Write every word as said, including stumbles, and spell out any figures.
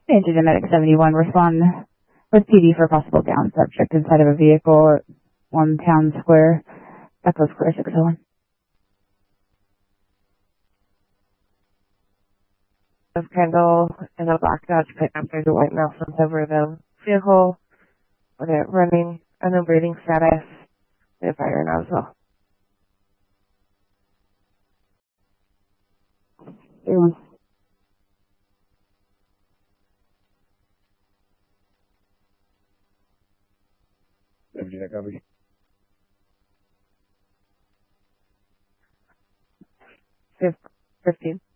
Agent Medic seventy-one, respond with P D for possible down subject inside of a vehicle at one Town Square, Echo Square six oh one. Of Kendall in a black Dodge pickup. There's a white male flips over the vehicle. Okay, running, unknown breathing status. The fire now as well. Everyone. Virginia, copy. Fifteen.